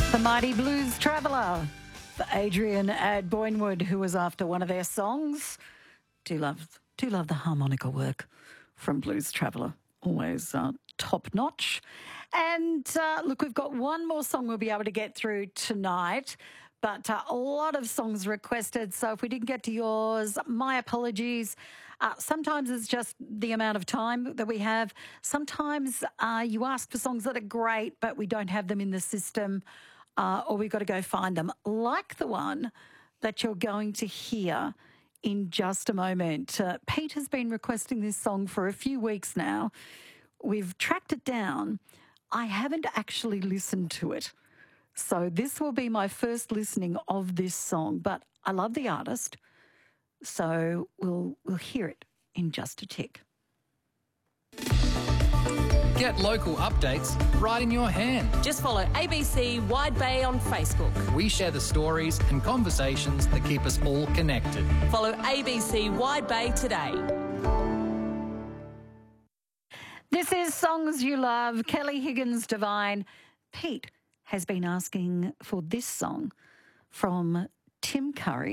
The Mighty Blues Traveller for Adrian Ad Boynwood, who was after one of their songs. Do love the harmonica work from Blues Traveller. Always top notch. And look, we've got one more song we'll be able to get through tonight, but a lot of songs requested. So if we didn't get to yours, my apologies. Sometimes it's just the amount of time that we have. Sometimes you ask for songs that are great, but we don't have them in the system, or we've got to go find them, like the one that you're going to hear in just a moment. Pete has been requesting this song for a few weeks now. We've tracked it down. I haven't actually listened to it. So this will be my first listening of this song, but I love the artist. So we'll hear it in just a tick. Get local updates right in your hand. Just follow ABC Wide Bay on Facebook. We share the stories and conversations that keep us all connected. Follow ABC Wide Bay today. This is Songs You Love, Kelly Higgins Divine. Pete has been asking for this song from Tim Curry.